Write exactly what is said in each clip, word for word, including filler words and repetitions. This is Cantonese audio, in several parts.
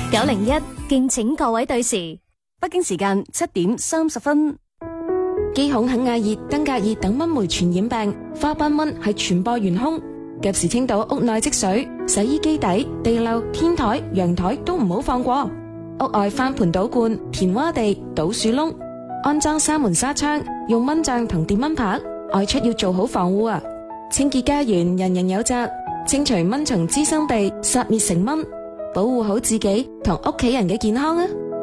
九零一敬請各位對時， 北京時間七點三十分。 肌孔肯亞熱、登革熱等蚊媒傳染病，花斑蚊係傳播元兇。及時清倒屋內積水，洗衣機底、地漏、天台、陽台都唔好放過。屋外翻盆倒罐、填窪地、倒樹窿，安裝紗門紗窗，用蚊帳同電蚊拍。外出要做好防護啊！清潔家園，人人有責，清除蚊蟲滋生地，殺滅成蚊，保護好自己同屋企人嘅健康啊！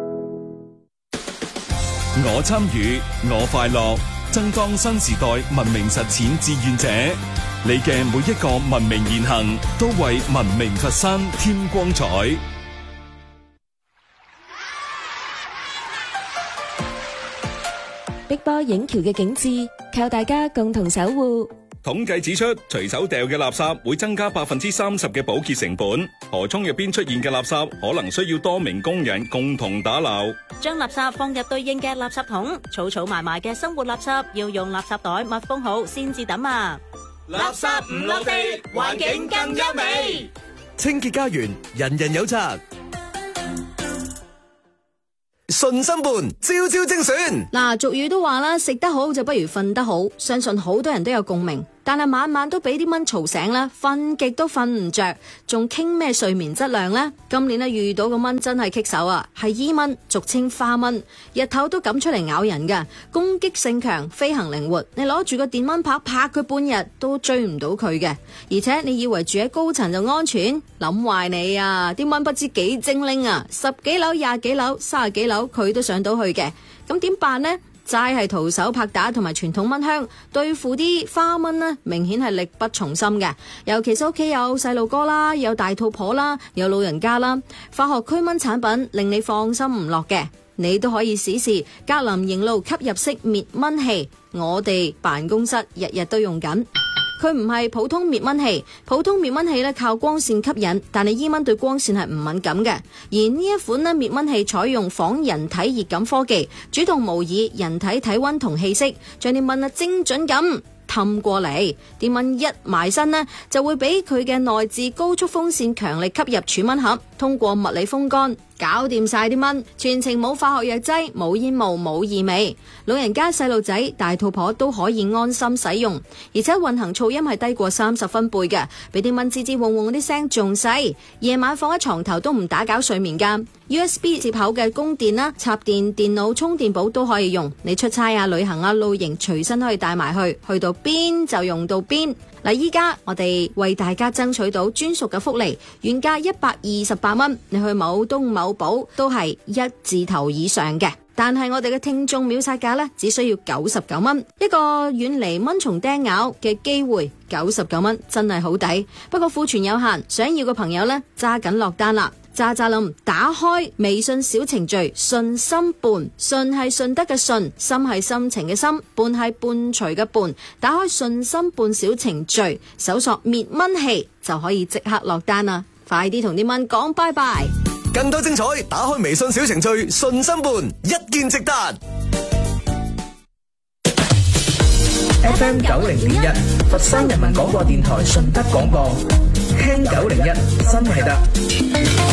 我參與，我快樂，爭當新時代文明實踐志願者。你嘅每一個文明言行，都為文明佛山添光彩。 碧波映橋嘅景致，靠大家共同守護。 統計指出，隨手掉嘅垃圾會增加百分之三十嘅保潔成本。河涌入邊出現嘅垃圾，可能需要多名工人共同打撈。 將垃圾放入對應嘅垃圾桶，儲儲埋埋嘅生活垃圾要用垃圾袋密封好先至抌啊！ 垃圾唔落地，環境更優美。 清潔家園，人人有責。順心伴，朝朝精選。 嗱，俗語都話啦，食得好就不如瞓得好，相信好多人都有共鳴。但係晚晚都俾啲蚊嘈醒啦，瞓極都瞓唔着，仲傾咩睡眠質量呢？今年咧遇到個蚊真係棘手啊，係伊蚊，俗稱花蚊，日頭都敢出嚟咬人㗎，攻擊性強，飛行靈活。你攞住個電蚊拍拍佢半日都追唔到佢嘅，而且你以為住喺高層就安全？諗壞你啊！啲蚊不知幾精靈啊，十幾樓、廿幾樓、三十幾樓佢都上到去嘅，咁點辦呢？齋係徒手拍打同埋傳統蚊香對付啲花蚊呢，明顯係力不從心嘅。尤其是屋企有細路哥啦，有大肚婆啦，有老人家啦，化學驅蚊產品令你放心唔落嘅，你都可以試試格林營路吸入式滅蚊器。我哋辦公室日日都用緊。佢唔係普通滅蚊器，普通滅蚊器咧靠光線吸引，但係伊蚊對光線係唔敏感嘅。而呢一款咧滅蚊器採用仿人體熱感科技，主動模擬人體體溫同氣息，將啲蚊啊精準咁氹過嚟。啲蚊一埋身呢，就會俾佢嘅內置高速風扇強力吸入儲蚊盒，通過物理風乾搞掂晒啲蚊，全程冇化學藥劑，冇煙霧，冇異味。老人家、細路仔、大肚婆都可以安心使用，而且運行噪音係低過三十分貝嘅，比啲蚊吱吱嗡嗡嗰啲聲仲細。夜晚放喺床頭都唔打攪睡眠噶。U S B 接口嘅供電啦，插電電腦充電寶都可以用。你出差啊、旅行啊、露營隨身可以帶埋去，去到邊就用到邊。嗱，依家我哋為大家爭取到專屬嘅福利，原價一百二十八蚊，你去某東某寶都係一字頭以上嘅。但係我哋嘅聽眾秒殺價呢，只需要九十九蚊，一個遠離蚊蟲叮咬嘅機會，九十九蚊真係好抵。不過庫存有限，想要嘅朋友呢，揸緊落單啦！喳喳冧，打開微信小程序順心伴，順係順德嘅順，心係心情嘅心，伴係伴隨嘅伴。打開順心伴小程序，搜索滅蚊器就可以即刻落單啦！快啲同啲蚊講拜拜！ 更多精彩，打開微信小程序順心伴，一鍵直達。 F M 九零點一，佛山人民廣播電台順德廣播，聽九零一，真係得。